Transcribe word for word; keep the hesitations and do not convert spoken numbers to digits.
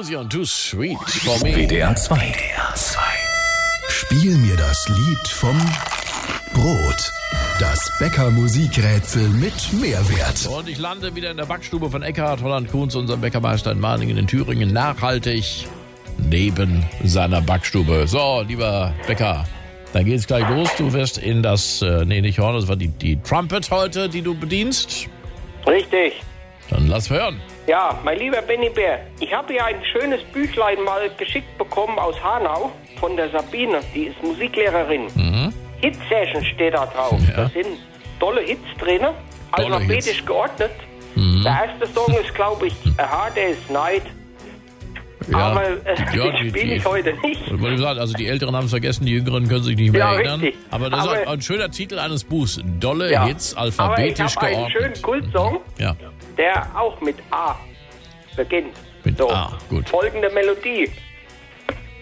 Anastasia und Too Sweet for Me. W D R zwei. W D R zwei. Spiel mir das Lied vom Brot. Das Bäcker-Musikrätsel mit Mehrwert. Und ich lande wieder in der Backstube von Eckhard Holland-Kunz, unserem Bäckermeister in Mahningen in Thüringen, nachhaltig neben seiner Backstube. So, lieber Bäcker, dann geht's gleich los. Du wirst in das, äh, nee, nicht Horn, das war die, die Trumpet heute, die du bedienst. Richtig. Dann lass hören. Ja, mein lieber Benny Bär, ich habe hier ein schönes Büchlein mal geschickt bekommen aus Hanau von der Sabine, die ist Musiklehrerin. Mhm. Hit-Session steht da drauf. Ja. Da sind tolle Hits drin, alphabetisch Hits. geordnet. Mhm. Der erste Song ist, glaube ich, A Hard Day's Night. Aber äh, ja, den die- spiele die- ich heute nicht. Ich wollte sagen, also die Älteren haben es vergessen, die Jüngeren können sich nicht mehr Ja, erinnern. richtig. Aber das ist Aber- auch ein schöner Titel eines Buchs. Dolle Ja. Hits, Aber ich alphabetisch habe einen geordnet. schönen Kultsong, Ja, der auch mit A beginnt. mit So, A, gut. folgende Melodie.